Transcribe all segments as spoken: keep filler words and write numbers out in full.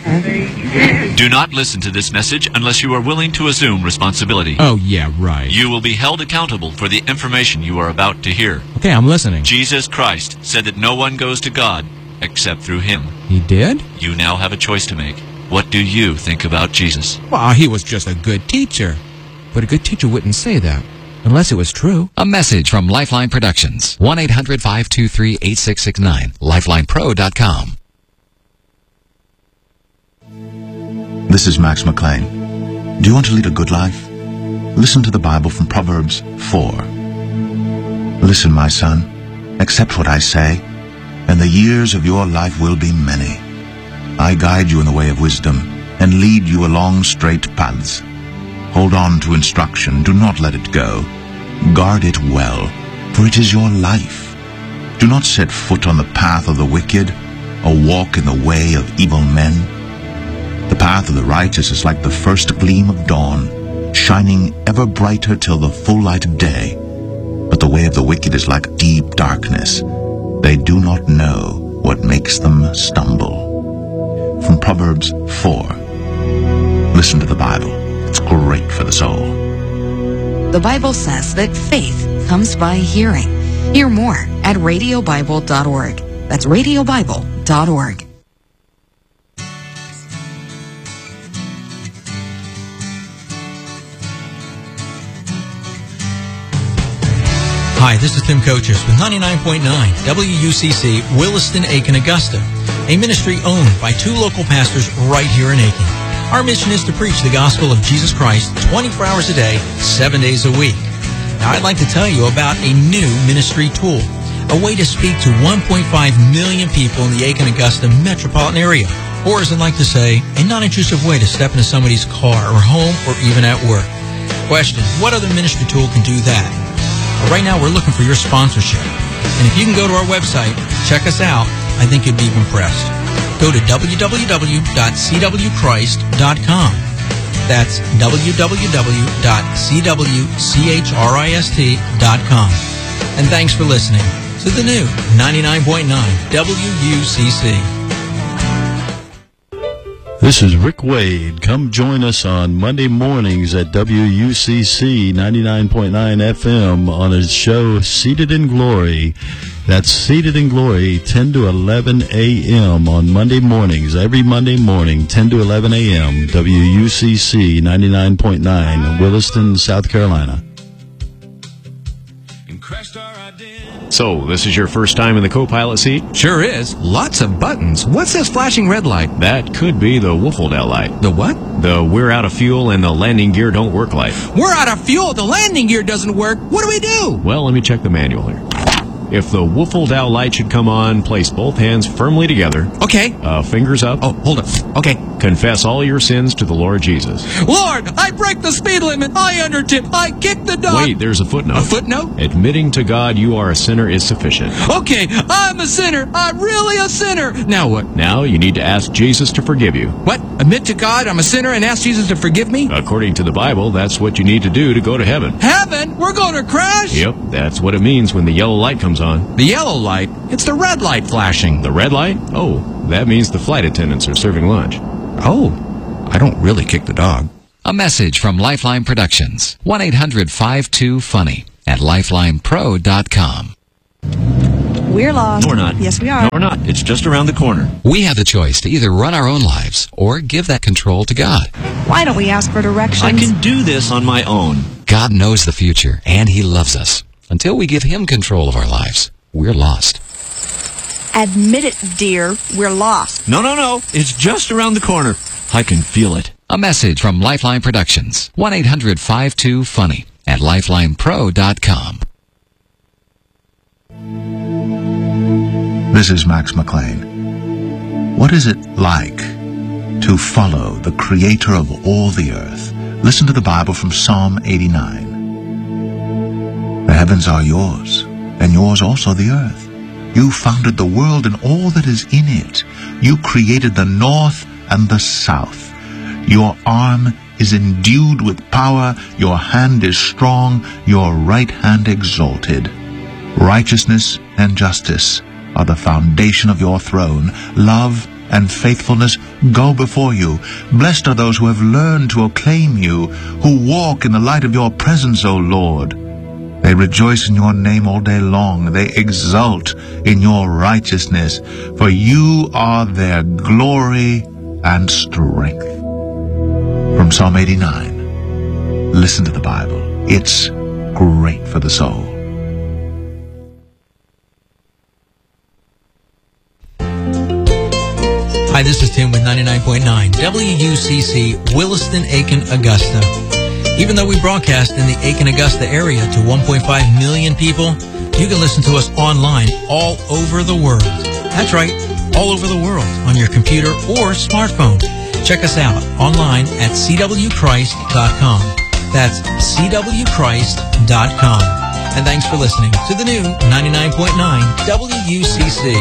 Do not listen to this message unless you are willing to assume responsibility. Oh, yeah, right. You will be held accountable for the information you are about to hear. Okay, I'm listening. Jesus Christ said that no one goes to God except through him. He did? You now have a choice to make. What do you think about Jesus? Well, he was just a good teacher. But a good teacher wouldn't say that, unless it was true. A message from Lifeline Productions. one eight hundred five two three eight six six nine. lifeline pro dot com. This is Max McLean. Do you want to lead a good life? Listen to the Bible from Proverbs four. Listen, my son, accept what I say, and the years of your life will be many. I guide you in the way of wisdom, and lead you along straight paths. Hold on to instruction, do not let it go. Guard it well, for it is your life. Do not set foot on the path of the wicked, or walk in the way of evil men. The path of the righteous is like the first gleam of dawn, shining ever brighter till the full light of day. But the way of the wicked is like deep darkness. They do not know what makes them stumble. From Proverbs four. Listen to the Bible. It's great for the soul. The Bible says that faith comes by hearing. Hear more at radio bible dot org. That's radio bible dot org. Hi, this is Tim Coaches with ninety-nine point nine W U C C Williston, Aiken, Augusta, a ministry owned by two local pastors right here in Aiken. Our mission is to preach the gospel of Jesus Christ twenty-four hours a day, seven days a week. Now, I'd like to tell you about a new ministry tool, a way to speak to one point five million people in the Aiken-Augusta metropolitan area, or as I'd like to say, a non-intrusive way to step into somebody's car or home or even at work. Question, what other ministry tool can do that? Right now, we're looking for your sponsorship. And if you can go to our website, check us out, I think you'd be impressed. Go to w w w dot c w christ dot com. That's w w w dot c w christ dot com. And thanks for listening to the new ninety-nine point nine W U C C. This is Rick Wade. Come join us on Monday mornings at W U C C ninety-nine point nine F M on his show Seated in Glory. That's Seated in Glory, ten to eleven A M on Monday mornings. Every Monday morning, ten to eleven A M W U C C ninety-nine point nine, Williston, South Carolina. So, this is your first time in the co-pilot seat? Sure is. Lots of buttons. What's this flashing red light? That could be the Wolfeldau light. The what? The we're out of fuel and the landing gear don't work light. We're out of fuel. The landing gear doesn't work. What do we do? Well, let me check the manual here. If the Wolfeldau light should come on, place both hands firmly together. Okay. Uh, fingers up. Oh, hold it. Okay. Confess all your sins to the Lord Jesus. Lord, I break the speed limit. I undertip. I kick the dog. Wait, there's a footnote. A footnote? Admitting to God you are a sinner is sufficient. Okay, I'm a sinner. I'm really a sinner. Now what? Now you need to ask Jesus to forgive you. What? Admit to God I'm a sinner and ask Jesus to forgive me? According to the Bible, that's what you need to do to go to heaven. Heaven? We're going to crash? Yep, that's what it means when the yellow light comes on. The yellow light? It's the red light flashing. The red light? Oh, that means the flight attendants are serving lunch. Oh, I don't really kick the dog. A message from Lifeline Productions. one eight hundred five two funny at lifeline pro dot com. We're lost. No, we're not. Yes, we are. No, we're not. It's just around the corner. We have the choice to either run our own lives or give that control to God. Why don't we ask for directions? I can do this on my own. God knows the future, and He loves us. Until we give Him control of our lives, we're lost. Admit it, dear. We're lost. No, no, no. It's just around the corner. I can feel it. A message from Lifeline Productions. one eight hundred five two funny at lifeline pro dot com. This is Max McLean. What is it like to follow the Creator of all the earth? Listen to the Bible from Psalm eighty-nine. The heavens are yours, and yours also the earth. You founded the world and all that is in it. You created the north and the south. Your arm is endued with power. Your hand is strong. Your right hand exalted. Righteousness and justice are the foundation of your throne. Love and faithfulness go before you. Blessed are those who have learned to acclaim you, who walk in the light of your presence, O Lord. They rejoice in your name all day long. They exult in your righteousness, for you are their glory and strength. From Psalm eighty-nine, listen to the Bible. It's great for the soul. Hi, this is Tim with ninety-nine point nine W U C C, Williston, Aiken, Augusta. Even though we broadcast in the Aiken-Augusta area to one point five million people, you can listen to us online all over the world. That's right, all over the world on your computer or smartphone. Check us out online at c w christ dot com. That's c w christ dot com. And thanks for listening to the new ninety-nine point nine W U C C.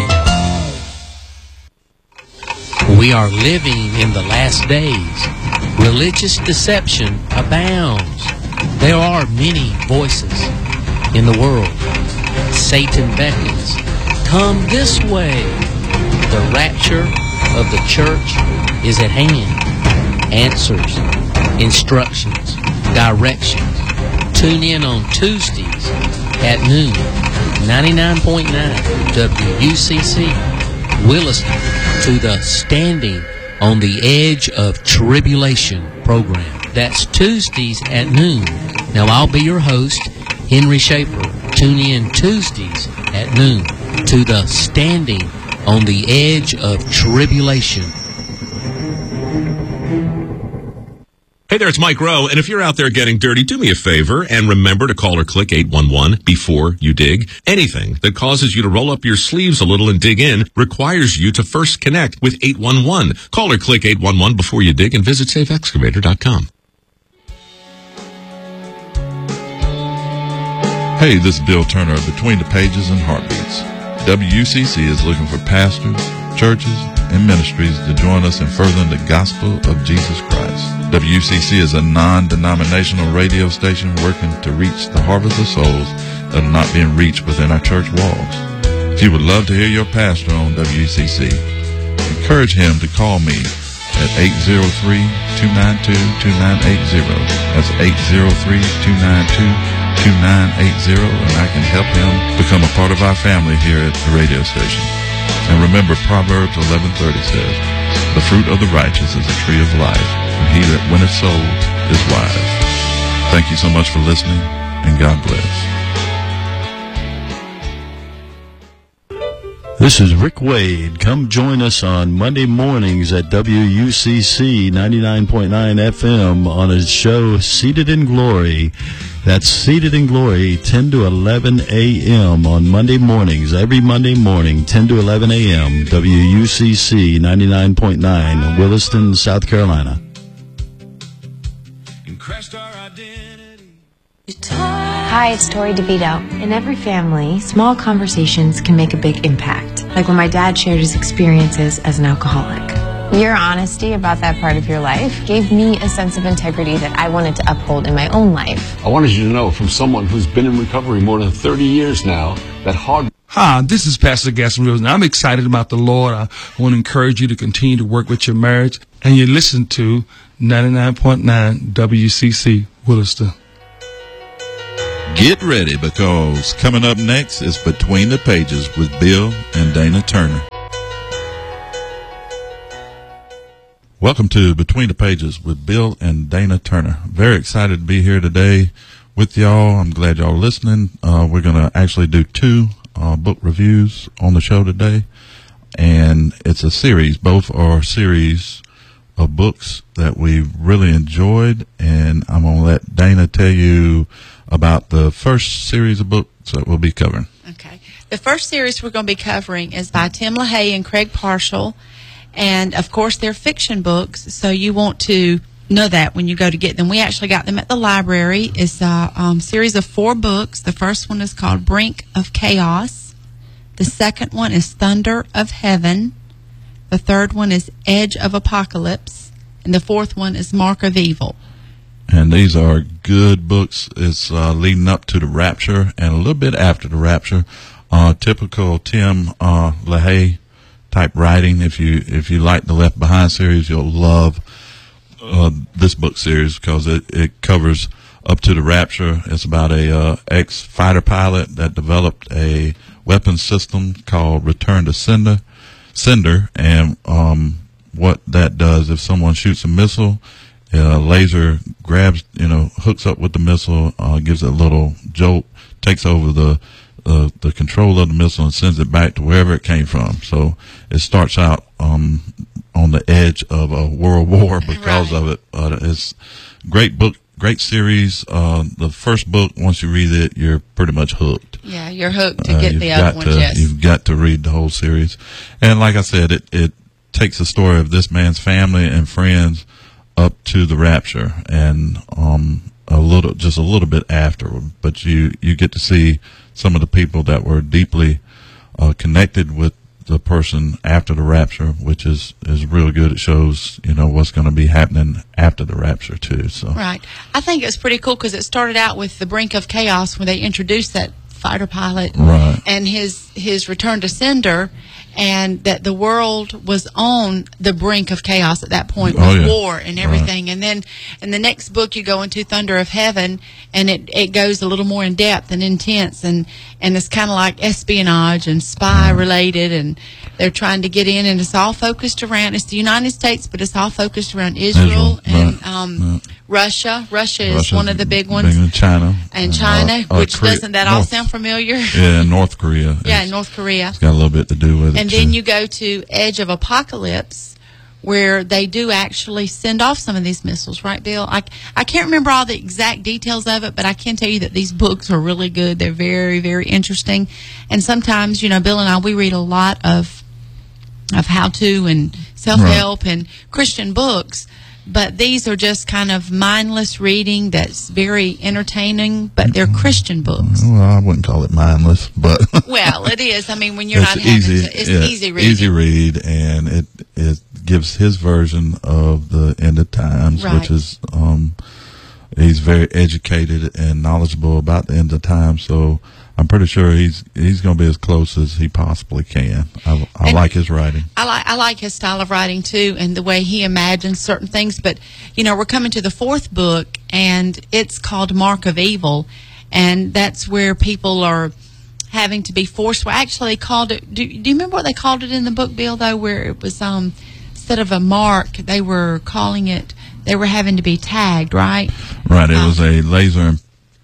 We are living in the last days. Religious deception abounds. There are many voices in the world. Satan beckons, come this way. The rapture of the church is at hand. Answers, instructions, directions. Tune in on Tuesdays at noon. ninety-nine point nine W U C C, Williston, to the Standing on the Edge of Tribulation program. That's Tuesdays at noon. Now, I'll be your host, Henry Schaefer. Tune in Tuesdays at noon to the Standing on the Edge of Tribulation. Hey there, it's Mike Rowe, and if you're out there getting dirty, do me a favor and remember to call or click eight one one before you dig. Anything that causes you to roll up your sleeves a little and dig in requires you to first connect with eight one one. Call or click eight one one before you dig and visit safe excavator dot com. Hey, this is Bill Turner of Between the Pages and Heartbeats. W U C C is looking for pastors, churches, and ministries to join us in furthering the gospel of Jesus Christ. W U C C is a non-denominational radio station working to reach the harvest of souls that are not being reached within our church walls. If you would love to hear your pastor on W U C C, encourage him to call me at eight zero three, two nine two, two nine eight zero. That's eight zero three, two nine two, two nine eight zero, and I can help him become a part of our family here at the radio station. And remember, Proverbs eleven thirty says, the fruit of the righteous is a tree of life, and he that winneth souls is wise. Thank you so much for listening, and God bless. This is Rick Wade. Come join us on Monday mornings at W U C C ninety-nine point nine F M on his show Seated in Glory. That's Seated in Glory, ten to eleven a m on Monday mornings. Every Monday morning, ten to eleven a m W U C C ninety-nine point nine, Williston, South Carolina. Hi, it's Tori DeVito. In every family, small conversations can make a big impact. Like when my dad shared his experiences as an alcoholic. Your honesty about that part of your life gave me a sense of integrity that I wanted to uphold in my own life. I wanted you to know from someone who's been in recovery more than thirty years now that hard... Hi, this is Pastor Gaston Wilson. I'm excited about the Lord. I want to encourage you to continue to work with your marriage. And you listen to ninety-nine point nine W C C Williston. Get ready, because coming up next is Between the Pages with Bill and Dana Turner. Welcome to Between the Pages with Bill and Dana Turner. Very excited to be here today with y'all. I'm glad y'all are listening. Uh, we're going to actually do two uh, book reviews on the show today, and it's a series. Both are series of books that we've really enjoyed, and I'm going to let Dana tell you about the first series of books that we'll be covering. Okay. The first series we're going to be covering is by Tim LaHaye and Craig Parshall. And, of course, they're fiction books, so you want to know that when you go to get them. We actually got them at the library. It's a um, series of four books. The first one is called Brink of Chaos. The second one is Thunder of Heaven. The third one is Edge of Apocalypse. And the fourth one is Mark of Evil. And these are good books. It's uh, leading up to the rapture and a little bit after the rapture. Uh, typical Tim uh, LaHaye type writing. If you if you like the Left Behind series, you'll love uh, this book series because it, it covers up to the rapture. It's about a uh, ex-fighter pilot that developed a weapons system called Return to Sender, Sender, and um, what that does, if someone shoots a missile, a laser grabs, you know, hooks up with the missile, uh, gives it a little jolt, takes over the uh, the control of the missile and sends it back to wherever it came from. So it starts out um, on the edge of a world war because right. of it. Uh, it's great book. Great series. Uh, the first book, once you read it, you're pretty much hooked. Yeah, you're hooked to uh, get the other ones, to, yes. You've got to read the whole series. And like I said, it, it takes the story of this man's family and friends up to the rapture and um, a little, just a little bit afterward. But you, you get to see some of the people that were deeply uh, connected with the person after the rapture, which is is real good. It shows, you know, what's going to be happening after the rapture too. So right, I think it's pretty cool because it started out with the brink of chaos when they introduced that fighter pilot right. and his his return to sender, and that the world was on the brink of chaos at that point with oh, yeah. war and everything. Right. And then in the next book you go into Thunder of Heaven, and it, it goes a little more in depth and intense, and, and it's kind of like espionage and spy right. related, and they're trying to get in, and it's all focused around, it's the United States, but it's all focused around Israel, Israel and right. um, yeah. Russia. Russia is Russia's one of the big ones. Big China. And China, uh, uh, which Korea, doesn't that North, all sound familiar? Yeah, North Korea. yeah, North Korea. It's got a little bit to do with it. And then too. You go to Edge of Apocalypse, where they do actually send off some of these missiles, right, Bill? I, I can't remember all the exact details of it, but I can tell you that these books are really good. They're very, very interesting. And sometimes, you know, Bill and I, we read a lot of of how-to and self-help right. and Christian books, but these are just kind of mindless reading that's very entertaining, but they're Christian books. Well, I wouldn't call it mindless, but... well, it is. I mean, when you're it's not easy, having to... It's yeah, easy reading. Easy read, and it, it gives his version of the end of times, right. which is... um he's very educated and knowledgeable about the end of times, so... I'm pretty sure he's he's going to be as close as he possibly can. I, I like his writing. I like I like his style of writing too, and the way he imagines certain things. But you know, we're coming to the fourth book, and it's called Mark of Evil, and that's where people are having to be forced. Well, actually, they called it. Do, do you remember what they called it in the book, Bill? Though, where it was um instead of a mark, they were calling it. They were having to be tagged, right? Right. It um, was a laser.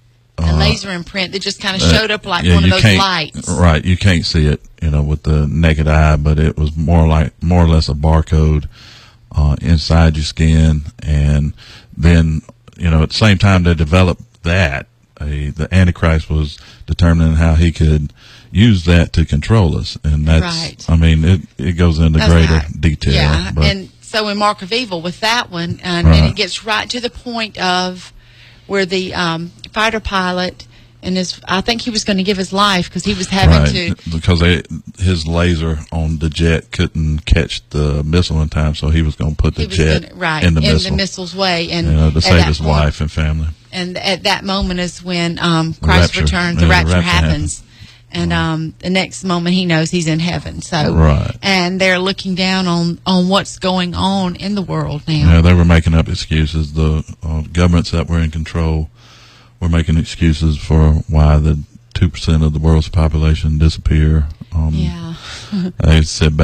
A laser imprint that just kind of uh, showed up like yeah, one of those can't, lights. Right, you can't see it, you know, with the naked eye, but it was more like more or less a barcode uh, inside your skin. And then, you know, at the same time they developed that, a, the Antichrist was determining how he could use that to control us. And that's, right. I mean, it, it goes into that's greater right. detail. Yeah, but, and so in Mark of Evil with that one, and right. then it gets right to the point of where the um, fighter pilot and his, I think he was going to give his life because he was having right. to. Because they, his laser on the jet couldn't catch the missile in time, so he was going to put the jet gonna, right, in the in missile. the missile's way, and you know, to save his point, wife and family. And at that moment is when um, Christ rapture. returns, the yeah, rapture, the rapture happens. happens. And um, the next moment he knows he's in heaven. So, right. And they're looking down on, on what's going on in the world now. Yeah, they were making up excuses. The uh, governments that were in control were making excuses for why the two percent of the world's population disappear. Um, yeah. They said